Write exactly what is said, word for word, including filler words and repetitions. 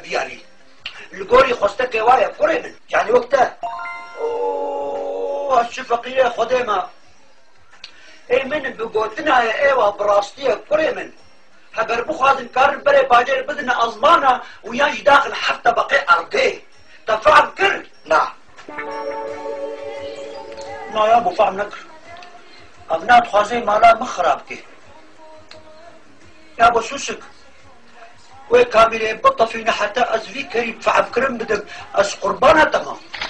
بياني القوري خستك وايا كوري من يعني وقتها اوه الشفقية خديمة اي من بقوتنا ايوه براستية كوري من هبر بخوازن كارن بري باجر بدنا ازمانا ويانج داخل حتى بقي ارضي تفهم كر لا لا يا ابو فهم نكر ابنات خوازي مالا مخراب كي يا ابو سوسك وي كاميري بطة فينا حتى ازفي كريم فعب كرم بدم از قربانة تمام